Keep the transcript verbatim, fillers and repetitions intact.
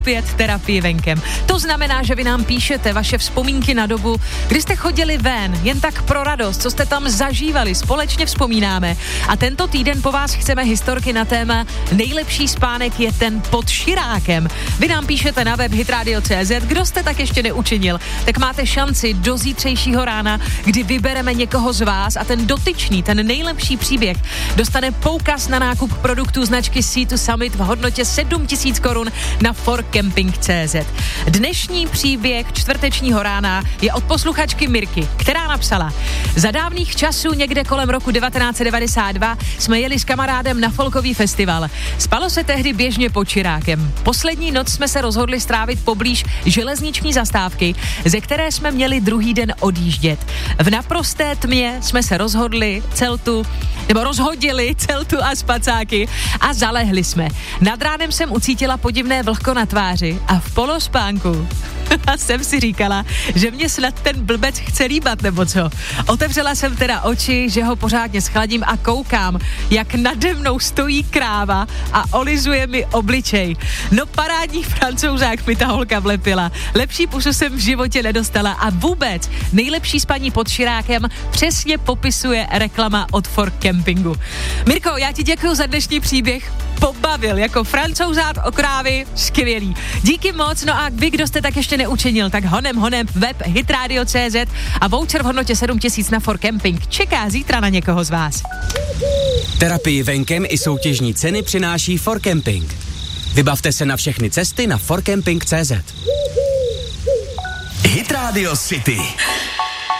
Pět terapii venkem. To znamená, že vy nám píšete vaše vzpomínky na dobu, kdy jste chodili ven, jen tak pro radost, co jste tam zažívali, společně vzpomínáme. A tento týden po vás chceme historky na téma nejlepší spánek je ten pod širákem. Vy nám píšete na web hitradio tečka cé zet, kdo jste tak ještě neučinil, tak máte šanci do zítřejšího rána, kdy vybereme někoho z vás a ten dotyčný, ten nejlepší příběh dostane poukaz na nákup produktů značky Sea to Summit v hodnotě sedm tisíc korun na forcamping tečka cé zet. Dnešní příběh čtvrtečního rána je od posluchačky Mirky, která napsala: za dávných časů někde kolem roku devatenáct set devadesát dva jsme jeli s kamarádem na folkový festival. Spalo se tehdy běžně pod širákem. Poslední noc jsme se rozhodli strávit poblíž železniční zastávky, ze které jsme měli druhý den odjíždět. V naprosté tmě jsme se rozhodli celtu, nebo rozhodili celtu a spacáky a zalehli jsme. Nad ránem jsem ucítila podivné vlhko na tváři a v polospánku a jsem si říkala, že mě snad ten blbec chce líbat, nebo co. Otevřela jsem teda oči, že ho pořádně schladím a koukám, jak nade mnou stojí kráva a olizuje mi obličej. No parádní Francouzák mi ta holka vlepila. Lepší pusu jsem v životě nedostala a vůbec nejlepší spaní pod širákem přesně popisuje reklama od For Campingu. Mirko, já ti děkuju za dnešní příběh. Pobavil, jako Francouzát o krávy, skvělý. Díky moc, no a vy, kdo jste tak ještě neučinil, tak honem, honem, web hitradio tečka cé zet a voucher v hodnotě sedm tisíc na For Camping čeká zítra na někoho z vás. Terapii venkem i soutěžní ceny přináší For Camping. Vybavte se na všechny cesty na forcamping tečka cé zet. Hit Radio City.